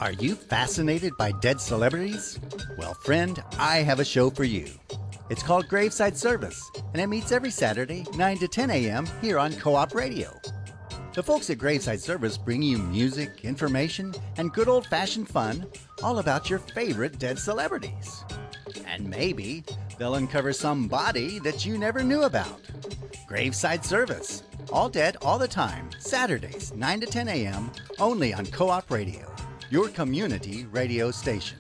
Are you fascinated by dead celebrities? Well, friend, I have a show for you. It's called Graveside Service, and it meets every Saturday, 9 to 10 a.m. here on Co-op Radio. The folks at Graveside Service bring you music, information, and good old-fashioned fun all about your favorite dead celebrities. And maybe they'll uncover some body that you never knew about. Graveside Service, all dead all the time, Saturdays, 9 to 10 a.m., only on Co-op Radio, your community radio station.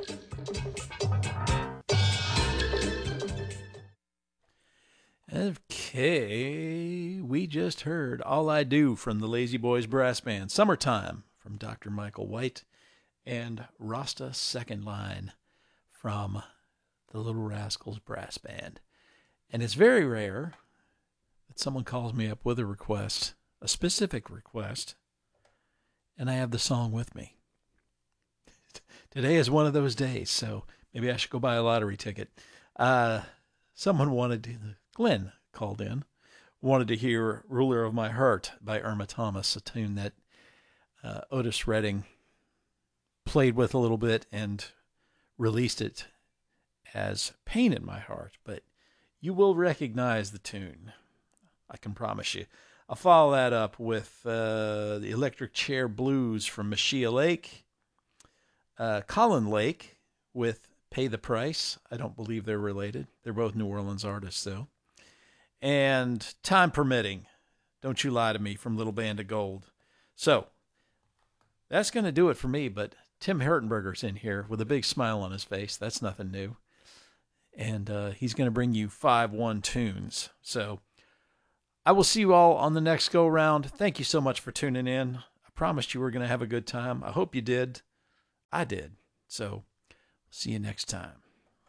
Okay, we just heard All I Do from the Lazy Boys Brass Band, Summertime from Dr. Michael White, and Rasta Second Line from the Little Rascals Brass Band. And it's very rare that someone calls me up with a request, a specific request, and I have the song with me. Today is one of those days, so maybe I should go buy a lottery ticket. Someone wanted to, Glenn called in, wanted to hear Ruler of My Heart by Irma Thomas, a tune that Otis Redding played with a little bit and released it as Pain in My Heart, but you will recognize the tune, I can promise you. I'll follow that up with the Electric Chair Blues from Machia Lake, Colin Lake with Pay the Price. I don't believe they're related. They're both New Orleans artists, though. And Time Permitting, Don't You Lie to Me from Little Band of Gold. So, that's going to do it for me, but Tim Hertenberger's in here with a big smile on his face. That's nothing new. And he's going to bring you 5-1 tunes. So, I will see you all on the next go-round. Thank you so much for tuning in. I promised you were going to have a good time. I hope you did. I did. So, see you next time.